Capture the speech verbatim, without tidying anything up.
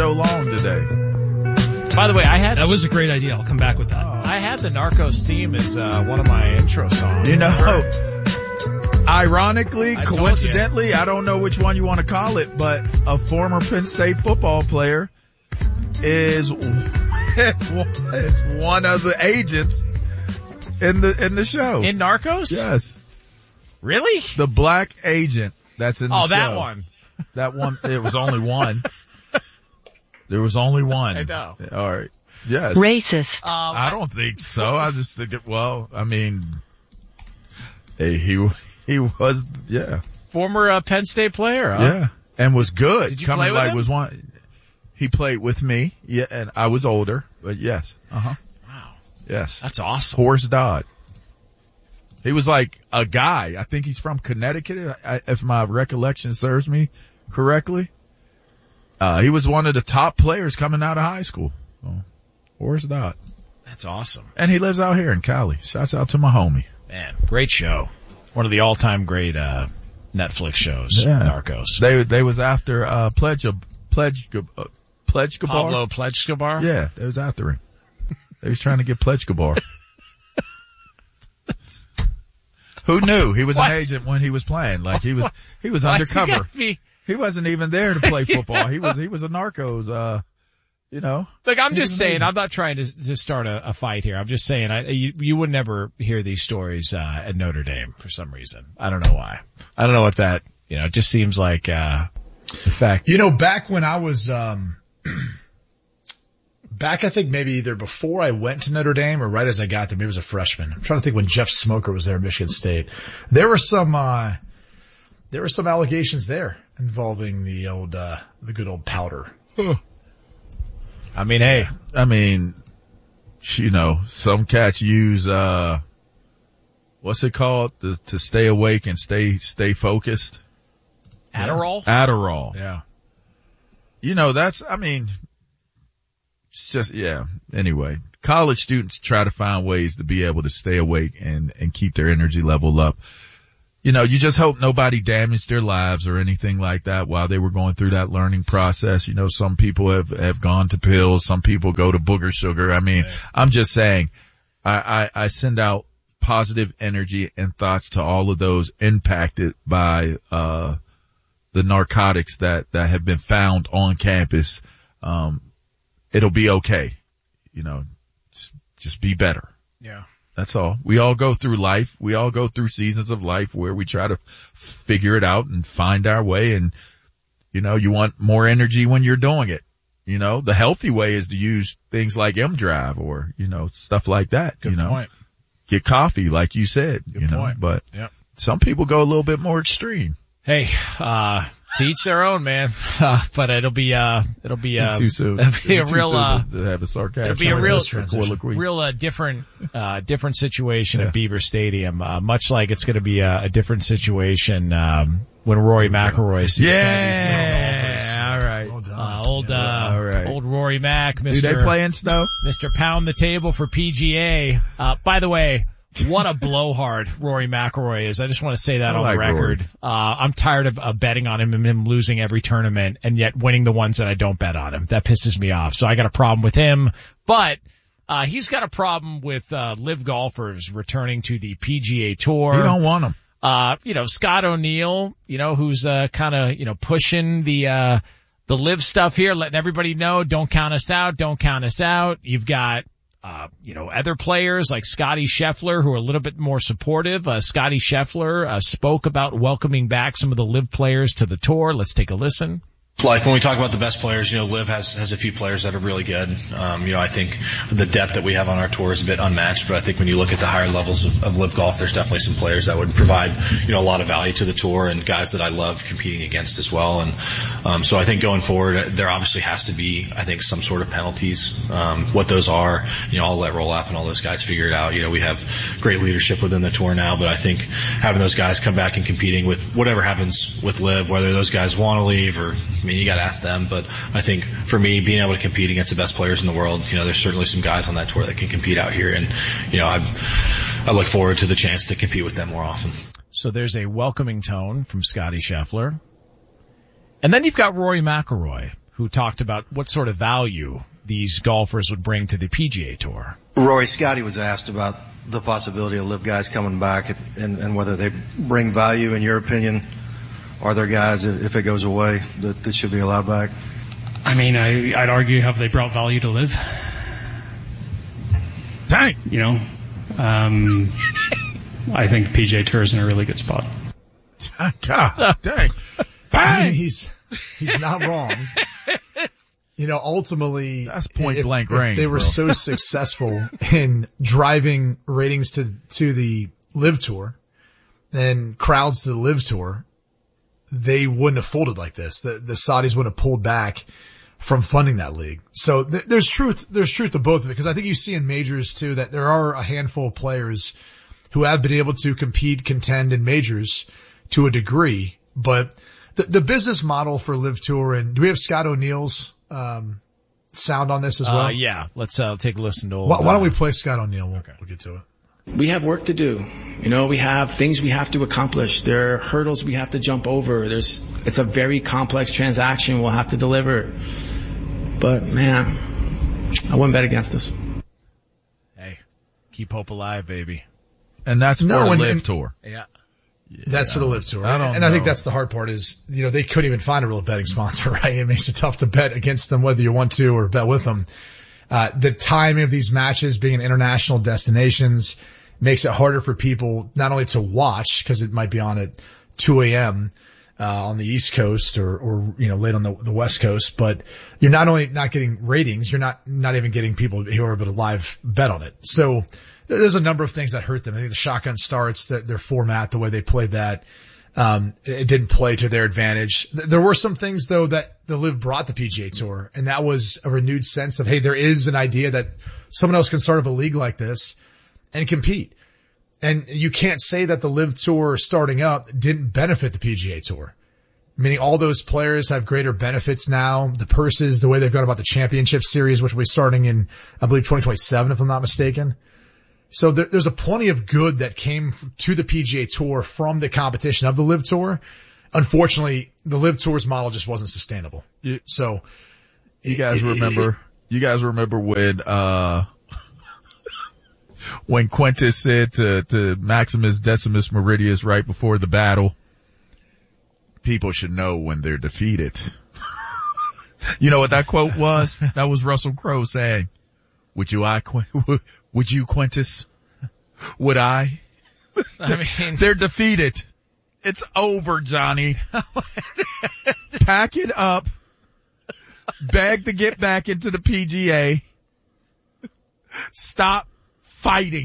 so long today. By the way, I had that was a great idea. I'll come back with that. I had the Narcos theme as uh, one of my intro songs. You know, ironically, I coincidentally, I don't know which one you want to call it, but a former Penn State football player is is one of the agents in the in the show. In Narcos? Yes. Really? The black agent that's in the oh, show. Oh, that one. That one. It was only one. There was only one. I know. All right. Yes. Racist. Um, I don't think so. I just think it, well, I mean, hey, he, he was, yeah. Former uh, Penn State player, huh? Yeah. And was good. Did you Coming play with like him? was one, he played with me. Yeah. And I was older, but yes. Uh huh. Wow. Yes. That's awesome. Horace Dodd. He was like a guy. I think he's from Connecticut, if my recollection serves me correctly. Uh, he was one of the top players coming out of high school. So, Horace Dodd. That's awesome. And he lives out here in Cali. Shouts out to my homie. Man, great show. One of the all-time great, uh, Netflix shows. Yeah. Narcos. They, they was after, uh, Pledge, Pledge, uh, Pledge Gabar. Pablo Pledge Gabar? Yeah, they was after him. They was trying to get Pledge Gabar. Who knew? He was What? an agent when he was playing. Like he was, he was Why is he undercover. gotta be- He wasn't even there to play football. He was, he was a Narcos, uh, you know. Look, I'm He just was saying, amazing. I'm not trying to, to start a, a fight here. I'm just saying, I, you, you would never hear these stories, uh, at Notre Dame for some reason. I don't know why. I don't know what that, you know, it just seems like, uh, the fact. You know, back when I was, um, back I think maybe either before I went to Notre Dame or right as I got there, maybe I was a freshman. I'm trying to think when Jeff Smoker was there at Michigan State. There were some, uh, there were some allegations there involving the old, uh, the good old powder. I mean, hey, I mean, you know, some cats use, uh, what's it called? To, to stay awake and stay, stay focused. Adderall? Adderall. Yeah. You know, that's, I mean, it's just, yeah. Anyway, college students try to find ways to be able to stay awake and, and keep their energy level up. You know, you just hope nobody damaged their lives or anything like that while they were going through that learning process. You know, some people have, have gone to pills. Some people go to booger sugar. I mean, I'm just saying, I, I, I send out positive energy and thoughts to all of those impacted by, uh, the narcotics that, that have been found on campus. Um, it'll be okay. You know, just, just be better. Yeah. That's all. We all go through life. We all go through seasons of life where we try to figure it out and find our way. And, you know, you want more energy when you're doing it. You know, the healthy way is to use things like M Drive or, you know, stuff like that. Good you know, point. Get coffee, like you said, Good you know, point. but Yep. some people go a little bit more extreme. Hey, uh, to each their own, man. Uh, but it'll be, uh, it'll be, uh, too soon. it'll be a Too real, soon uh, to have a sarcastic it'll be a real, colloquy. real, uh, different, uh, different situation Yeah. at Beaver Stadium, uh, much like it's going to be a, a different situation, um, when Rory McIlroy sees Yeah. All right. Well done. Uh, old, uh, All right. old Rory Mac, Do Mister they play in snow? Mister Pound the Table for P G A. Uh, by the way, what a blowhard Rory McIlroy is. I just want to say that I on like the record. Rory. Uh, I'm tired of uh, betting on him and him losing every tournament and yet winning the ones that I don't bet on him. That pisses me off. So I got a problem with him. But, uh, he's got a problem with, uh, live golfers returning to the P G A Tour. You don't want them. Uh, you know, Scott O'Neill, you know, who's, uh, kind of, you know, pushing the, uh, the live stuff here, letting everybody know, don't count us out, don't count us out. You've got, uh, you know, other players like Scotty Scheffler who are a little bit more supportive. Uh, Scotty Scheffler, uh, spoke about welcoming back some of the live players to the tour. Let's take a listen. Like when we talk about the best players, you know, Liv has has a few players that are really good. Um, you know, I think the depth that we have on our tour is a bit unmatched, but I think when you look at the higher levels of, of Liv Golf, there's definitely some players that would provide, you know, a lot of value to the tour and guys that I love competing against as well. And um, so I think going forward, there obviously has to be, I think, some sort of penalties. Um, what those are, you know, I'll let Rolap and all those guys figure it out. You know, we have great leadership within the tour now, but I think having those guys come back and competing with whatever happens with Liv, whether those guys want to leave or, I mean, you got to ask them. But I think for me, being able to compete against the best players in the world, you know, there's certainly some guys on that tour that can compete out here. And, you know, I, I look forward to the chance to compete with them more often. So there's a welcoming tone from Scotty Scheffler. And then you've got Rory McIlroy, who talked about what sort of value these golfers would bring to the P G A Tour. Rory, Scotty was asked about the possibility of live guys coming back and, and whether they bring value. In your opinion, are there guys, if it goes away, that, that should be allowed back? I mean, I, I'd argue, have they brought value to live? Dang. You know, um, I think P G A Tour is in a really good spot. God, dang. I mean, he's, he's not wrong. You know, ultimately, that's point if, blank if range. They were bro. so successful in driving ratings to, to the Live Tour and crowds to the Live Tour. They wouldn't have folded like this. The, the Saudis would have pulled back from funding that league. So th- there's truth, there's truth to both of it, because I think you see in majors too that there are a handful of players who have been able to compete, contend in majors to a degree, but the, the business model for Live Tour, and do we have Scott O'Neill's, um, sound on this as well? Uh, yeah, let's, uh, take a listen to old, why, why don't uh, we play Scott O'Neill? We'll, okay. we'll get to it. We have work to do. You know, we have things we have to accomplish. There are hurdles we have to jump over. There's, it's a very complex transaction we'll have to deliver. But man, I wouldn't bet against us. Hey, keep hope alive, baby. And that's No, for the and- Live and- Tour. Yeah. Yeah. That's for the Live Tour. I don't and I think know. that's the hard part is, you know, they couldn't even find a real betting sponsor, right? It makes it tough to bet against them whether you want to or bet with them. Uh, the timing of these matches being in international destinations makes it harder for people not only to watch, because it might be on at two a.m. Uh, on the East Coast or, or, you know, late on the, the West Coast, but you're not only not getting ratings, you're not, not even getting people who are able to live bet on it. So there's a number of things that hurt them. I think the shotgun starts, that their format, the way they played that, um, it didn't play to their advantage. There were some things though that the Live brought the P G A Tour, and that was a renewed sense of, hey, there is an idea that someone else can start up a league like this and compete. And you can't say that the Live Tour starting up didn't benefit the P G A Tour. Meaning all those players have greater benefits now. The purses, the way they've gone about the championship series, which will be starting in, I believe, twenty twenty-seven, if I'm not mistaken. So there, there's a plenty of good that came to the P G A Tour from the competition of the Live Tour. Unfortunately, the Live Tour's model just wasn't sustainable. You, so you guys it, remember, it, you guys remember when, uh, when Quintus said to, to Maximus Decimus Meridius right before the battle, people should know when they're defeated. You know what that quote was? That was Russell Crowe saying, would you, I, would you, Quintus? Would I? I mean, they're defeated. It's over, Johnny. Pack it up. Beg to get back into the P G A. Stop fighting.